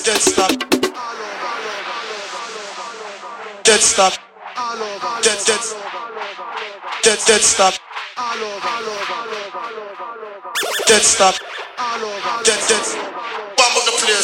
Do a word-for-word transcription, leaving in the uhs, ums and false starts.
Dead stop. Dead stop. Dead dead. Dead dead stop. Dead stop. Dead dead. Bomb on the place.